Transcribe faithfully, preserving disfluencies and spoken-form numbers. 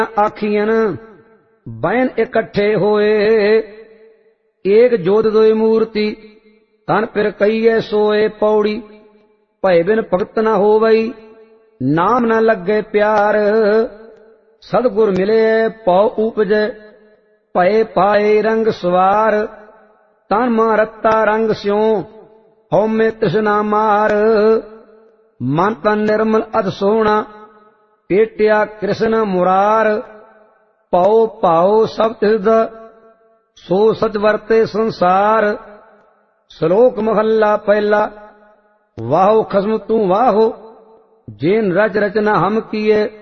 आखियन ban इकट्ठे होए, एक जोत दोई मूर्ति तन फिर कईए सोए। पौड़ी भय बिन भगत न होवई, नाम न लगे प्यार। सदगुर मिले पौ उपजे, भय पाए रंग सवार। तन मां रत्ता रंग स्यों, हौमे तृष्णा मार। मन तन निर्मल अत सोहना, पेटिया कृष्ण मुरार। पाओ पाओ सब तिद, सो सच वरते संसार। श्लोक महला पहला। वाहो खसम तू वाहो, जेन रच रचना हम किए।